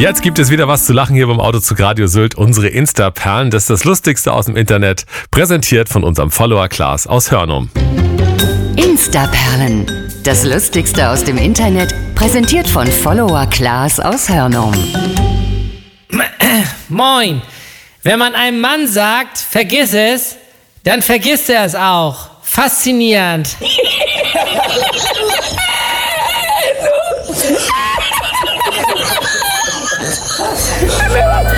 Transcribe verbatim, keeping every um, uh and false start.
Jetzt gibt es wieder was zu lachen hier beim Autozug Radio Sylt. Unsere Insta-Perlen, das ist das Lustigste aus dem Internet, präsentiert von unserem Follower Klaas aus Hörnum. Insta-Perlen, das Lustigste aus dem Internet, präsentiert von Follower Klaas aus Hörnum. Moin, wenn man einem Mann sagt, vergiss es, dann vergisst er es auch. Faszinierend. Me va a